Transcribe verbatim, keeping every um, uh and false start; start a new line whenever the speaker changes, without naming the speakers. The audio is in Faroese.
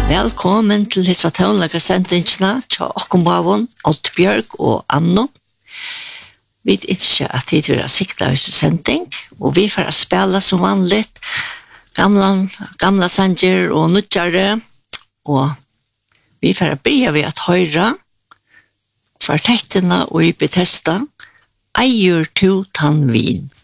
Velkommen til disse tøvnlige sendingsene til Åkenbavon, Oddbjørg og Anno. Vi vet ikke at det er siktet av sending, og vi får spille som vanlig gamle, gamle sanger og nødgjøre, og vi får begynne ved at høre for tettene og i Bethesda, eier to tann vin.